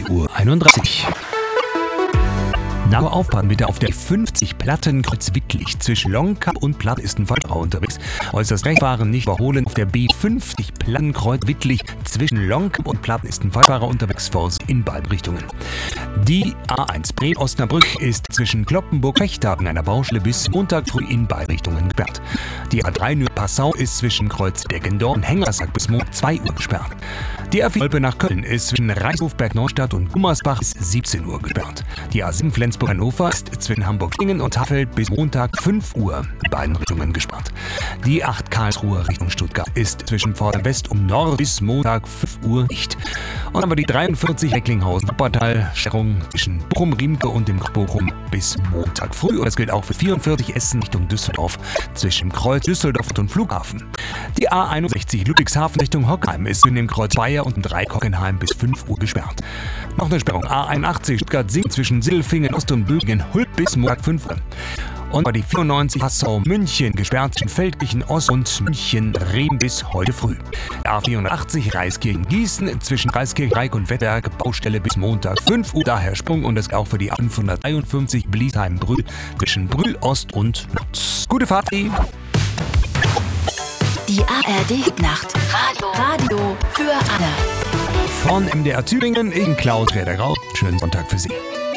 3:31 Uhr. Nahe aufpassen bitte auf der 50 Plattenkreuz Wittlich zwischen Longkamp und Platten ist ein Fahrrad unterwegs. Äußerst rechts fahren nicht überholen. Auf der B50 Plattenkreuz Wittlich zwischen Longkamp und Platten ist ein Fahrradfahrer unterwegs, Vorsicht in beiden Richtungen. Die A1 Bremen-Osnabrück ist zwischen Kloppenburg-Fechthagen einer Baustelle bis Montag früh in beide Richtungen gesperrt. Die A3 Nürnberg-Passau ist zwischen Kreuz Deggendorf und Hengersack bis Montag 2 Uhr gesperrt. Die A4 Olpe nach Köln ist zwischen Reichshofberg-Neustadt und Gummersbach bis 17 Uhr gesperrt. Die A7 Flensburg-Hannover ist zwischen Hamburg-Lingen und Tafeld bis Montag 5 Uhr in beiden Richtungen gesperrt. Die 8 Karlsruhe Richtung Stuttgart ist zwischen Pforten West und Nord bis Montag 5 Uhr dicht. Und dann haben wir die 43 Recklinghausen-Wuppertal, Scherung zwischen Bochum-Riemke und dem Bochum bis Montag früh. Und das gilt auch für 44 Essen Richtung Düsseldorf zwischen Kreuz Düsseldorf und Flughafen. Die A61 Ludwigshafen Richtung Hockheim ist in dem Kreuz Bayer und dem Dreieck Hockenheim bis 5 Uhr gesperrt. Noch eine Sperrung. A81 Stuttgart-Sing zwischen Silfingen Ost und Bögingen Hult bis Montag 5 Uhr. Und bei die 94 Passau-München gesperrt zwischen Feldkirchen Ost und München-Rehm bis heute früh. A480 Reiskirchen-Gießen zwischen Reiskirchen-Reik und Wettberg Baustelle bis Montag 5 Uhr. Daher Sprung und das auch für die 553 Bliesheim-Brühl zwischen Brühl Ost und Nutz. Gute Fahrt! Die ARD-Nacht. Radio für alle. Von MDR Thüringen in Klaus Rederau. Schönen Sonntag für Sie.